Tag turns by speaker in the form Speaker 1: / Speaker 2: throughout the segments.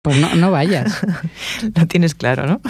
Speaker 1: pues no vayas.
Speaker 2: Lo tienes claro, ¿no?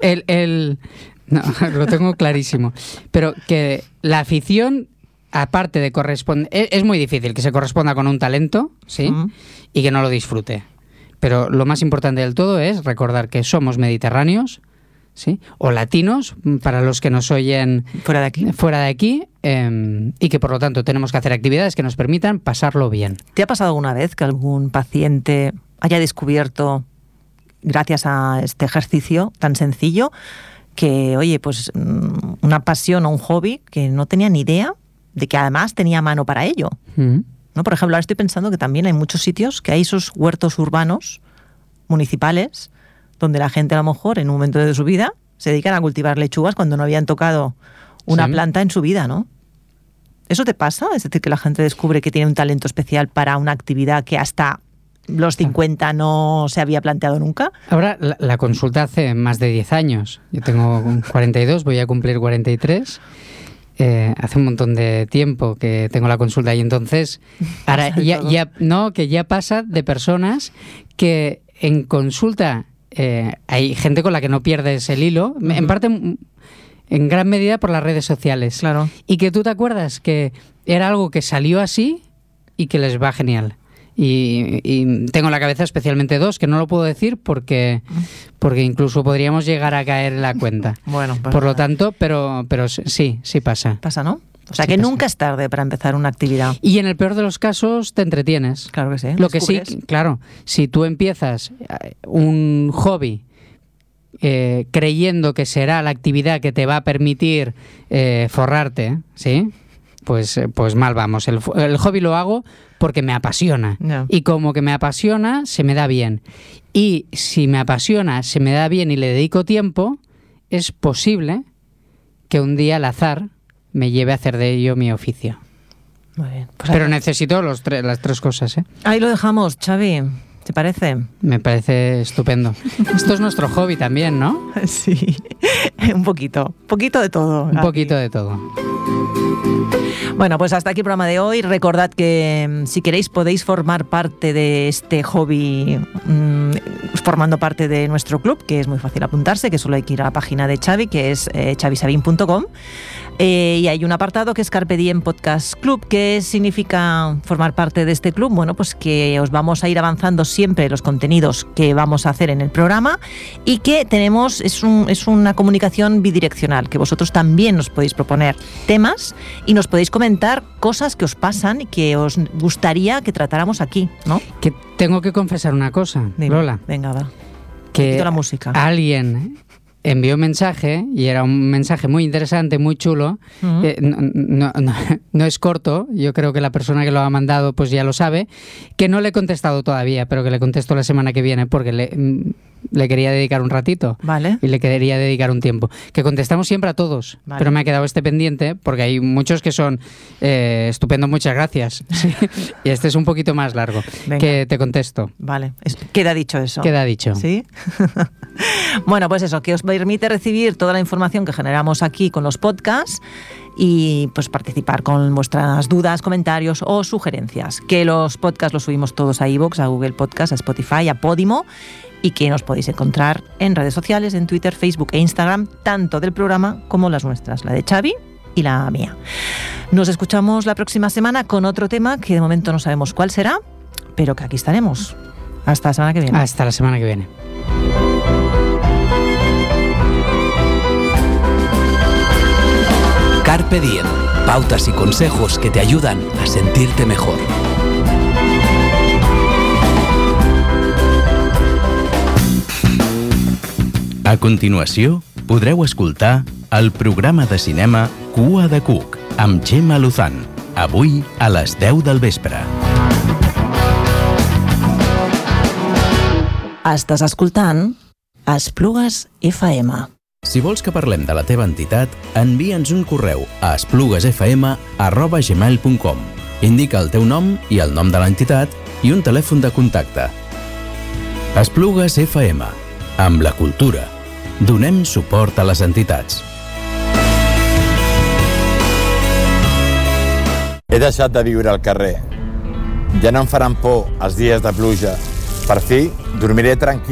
Speaker 1: No, lo tengo clarísimo. Pero que la afición, aparte de corresponder... Es muy difícil que se corresponda con un talento, ¿sí? Y que no lo disfrute. Pero lo más importante del todo es recordar que somos mediterráneos, ¿sí? O latinos, para los que nos oyen fuera de aquí, y que por lo tanto tenemos que hacer actividades que nos permitan pasarlo bien.
Speaker 2: ¿Te ha pasado alguna vez que algún paciente haya descubierto, gracias a este ejercicio tan sencillo, que, oye, pues una pasión o un hobby que no tenía ni idea de que además tenía mano para ello? ¿No? Por ejemplo, ahora estoy pensando que también hay muchos sitios que hay esos huertos urbanos municipales donde la gente a lo mejor en un momento de su vida se dedican a cultivar lechugas cuando no habían tocado una planta en su vida, ¿no? ¿Eso te pasa? Es decir, que la gente descubre que tiene un talento especial para una actividad que hasta los 50 no se había planteado nunca.
Speaker 1: Ahora, la consulta hace más de 10 años. Yo tengo 42, voy a cumplir 43. Hace un montón de tiempo que tengo la consulta y entonces ahora ya pasa de personas que en consulta hay gente con la que no pierdes el hilo, en parte en gran medida por las redes sociales.
Speaker 2: Claro.
Speaker 1: Y que tú te acuerdas que era algo que salió así y que les va genial. Y tengo en la cabeza especialmente dos que no lo puedo decir porque incluso podríamos llegar a caer en la cuenta.
Speaker 2: Bueno,
Speaker 1: por lo tanto, pero sí pasa.
Speaker 2: Pasa, ¿no? O sea, que nunca es tarde para empezar una actividad.
Speaker 1: Y en el peor de los casos te entretienes.
Speaker 2: Claro que sí.
Speaker 1: Lo que sí, claro, si tú empiezas un hobby creyendo que será la actividad que te va a permitir forrarte, ¿sí? Pues mal vamos. El hobby lo hago porque me apasiona.
Speaker 2: No.
Speaker 1: Y como que me apasiona, se me da bien. Y si me apasiona, se me da bien y le dedico tiempo, es posible que un día al azar me lleve a hacer de ello mi oficio.
Speaker 2: Muy bien. Pues
Speaker 1: pero necesito las tres cosas, ¿eh?
Speaker 2: Ahí lo dejamos, Xavi. ¿Te parece?
Speaker 1: Me parece estupendo. Esto es nuestro hobby también, ¿no?
Speaker 2: Sí, un poquito de todo.
Speaker 1: Un poquito de todo.
Speaker 2: Bueno, pues hasta aquí el programa de hoy. Recordad que si queréis podéis formar parte de este hobby formando parte de nuestro club, que es muy fácil apuntarse, que solo hay que ir a la página de Xavi, que es xavisabin.com. Y hay un apartado que es Carpe Diem Podcast Club. ¿Qué significa formar parte de este club? Bueno, pues que os vamos a ir avanzando siempre los contenidos que vamos a hacer en el programa y que tenemos, es una comunicación bidireccional, que vosotros también nos podéis proponer temas y nos podéis comentar cosas que os pasan y que os gustaría que tratáramos aquí, ¿no?
Speaker 1: Que tengo que confesar una cosa,
Speaker 2: Dime,
Speaker 1: Lola.
Speaker 2: Venga, va.
Speaker 1: Que
Speaker 2: la música.
Speaker 1: Alguien envió un mensaje y era un mensaje muy interesante, muy chulo. No es corto, yo creo que la persona que lo ha mandado pues ya lo sabe, que no le he contestado todavía, pero que le contesto la semana que viene porque le quería dedicar un ratito.
Speaker 2: Vale.
Speaker 1: Y le quería dedicar un tiempo. Que contestamos siempre a todos, vale. Pero me ha quedado este pendiente porque hay muchos que son estupendo, muchas gracias. Sí. Y este es un poquito más largo. Venga. Que te contesto.
Speaker 2: Vale. Queda dicho eso.
Speaker 1: Queda dicho.
Speaker 2: ¿Sí? Bueno, pues eso, que os permite recibir toda la información que generamos aquí con los podcasts y pues participar con vuestras dudas, comentarios o sugerencias. Que los podcasts los subimos todos a iVoox, a Google Podcast, a Spotify, a Podimo, y que nos podéis encontrar en redes sociales, en Twitter, Facebook e Instagram, tanto del programa como las nuestras, la de Xavi y la mía. Nos escuchamos la próxima semana con otro tema que de momento no sabemos cuál será, pero que aquí estaremos. Hasta la semana que viene.
Speaker 1: Hasta la semana que viene.
Speaker 3: Carpe Diem, pautas y consejos que te ayudan a sentirte mejor. A continuació, podreu escoltar el programa de cinema Cua de Cuc, amb Gemma Luzán, avui a les 10 del vespre.
Speaker 2: Estàs escoltant Esplugues FM.
Speaker 3: Si vols que parlem de la teva entitat, envia'ns un correu a espluguesfm@gmail.com. Indica el teu nom i el nom de l'entitat i un telèfon de contacte. Esplugues FM. Amb la cultura. Donem suport a les entitats.
Speaker 4: He deixat de viure al carrer. Ja no em faran por els dies de pluja Per fi, dormiré tranquil.